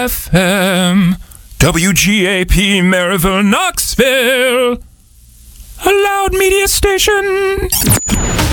FM, WGAP Maryville, Knoxville, a loud media station.